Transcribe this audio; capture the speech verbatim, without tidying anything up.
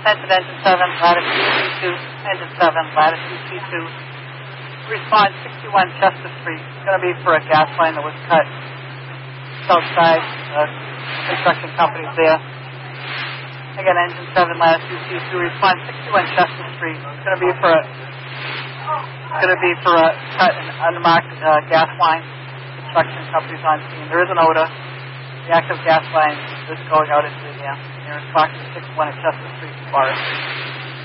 Attention engine seven, latitude T two, engine seven, latitude T two. Response sixty-one Chester Street. It's going to be for a gas line that was cut south side. Uh, construction companies there. Again, engine seven, latitude T two. Response sixty-one Chester Street. It's going to be for a it's going to be for a cut and unmarked uh, gas line. Construction companies on scene. There is an odor. The active gas line is going out into the air. There's approximately six one at Chester Street, Forest.